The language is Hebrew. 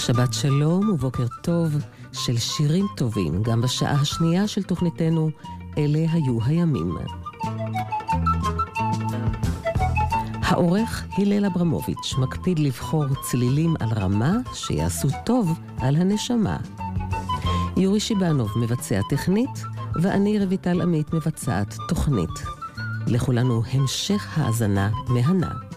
שבת שלום ובוקר טוב של שירים טובים, גם בשעה השנייה של תוכניתנו אלה היו הימים. העורך הלל אברמוביץ' מקפיד לבחור צלילים על רמה שיעשו טוב על הנשמה. יורי שיבנוב מבצע טכנית, ואני רויטל עמית מבצעת תוכנית. לכולנו המשך האזנה מהנה.